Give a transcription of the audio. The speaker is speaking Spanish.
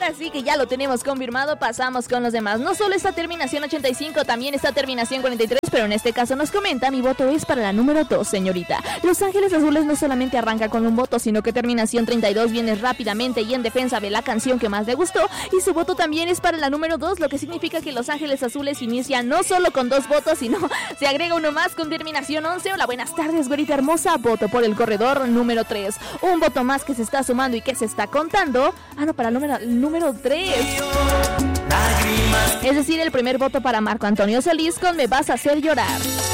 ahora sí que ya lo tenemos confirmado, pasamos con los demás. No solo está terminación 85, también está terminación 43, pero en este caso nos comenta: mi voto es para la número 2, señorita. Los Ángeles Azules no solamente arranca con un voto, sino que terminación 32 viene rápidamente y en defensa de la canción que más le gustó, y su voto también es para la número 2, lo que significa que Los Ángeles Azules inicia no solo con 2 votos, sino se agrega uno más con terminación 11. Hola, buenas tardes, güerita hermosa. Voto por el corredor número 3. Un voto más que se está sumando y que se está contando. No, para el número 3. Es decir, el primer voto para Marco Antonio Solís con Me Vas a Hacer Llorar.